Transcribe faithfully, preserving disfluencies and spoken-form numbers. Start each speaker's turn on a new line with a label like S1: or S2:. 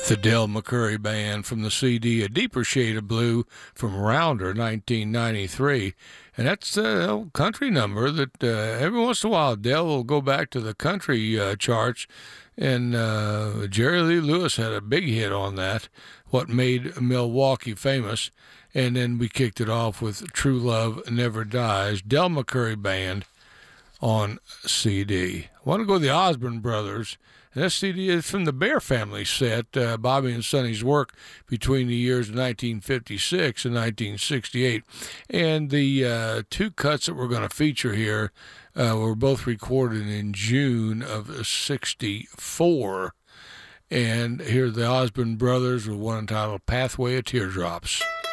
S1: The Del McCoury Band from the C D A Deeper Shade of Blue from Rounder, nineteen ninety-three. And that's a old country number that uh, every once in a while Del will go back to the country uh, charts. And uh, Jerry Lee Lewis had a big hit on that, What Made Milwaukee Famous. And then we kicked it off with True Love Never Dies, Del McCoury Band on C D. I want to go to the Osborne Brothers. And this C D is from the Bear Family set, uh, Bobby and Sonny's work between the years of nineteen fifty-six and nineteen sixty-eight. And the uh, two cuts that we're going to feature here uh, were both recorded in June of sixty-four. And here are the Osborne Brothers with one entitled Pathway of Teardrops.